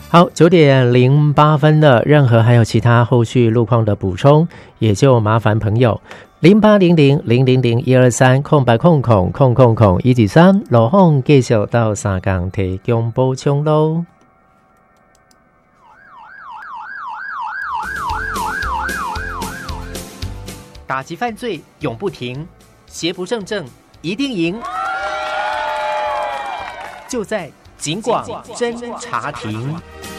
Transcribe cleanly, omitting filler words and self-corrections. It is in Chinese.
好，9:08了，任何还有其他后续路况的补充，也就麻烦朋友0800000123空白空空空空空123路况继续到三港提供补充咯。打击犯罪永不停，邪不胜正一定赢。就在警广侦查庭。